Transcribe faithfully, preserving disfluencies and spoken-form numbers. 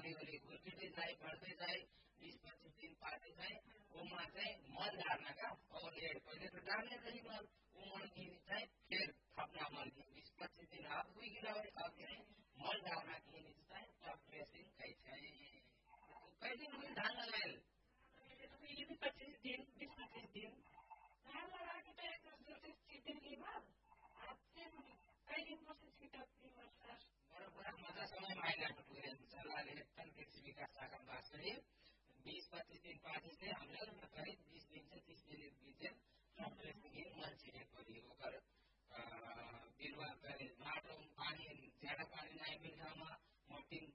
हौली घुर्किँदै जाए बढ्दै जाए बीस पच्चीस दिन पाते जाए उमा चाहिँ मल डाल्नका और एड पहिले त डाल्ने रही मल उमड्किने चाहिँ फेर थप्न मल बीस पच्चीस दिन अब दुई किलो अघि मल डाल्न किने चाहिँ टप ड्रेसिङ कई चाहिँ कई दिन हुई धान लगाए बीस पच्चीस दिन बीस पच्चीस दिन धान लगा के तो एक दूसरे से सीधे लीवर आपसे कई दिन से सीधे लीवर सर बड़ा बड़ा मजा समय मायना टुकड़े सलाह तन कृषि विकास शाखा वास्तविक बीस पच्चीस दिन पाँच से हम लोग करीब बीस दिन से तीस दिन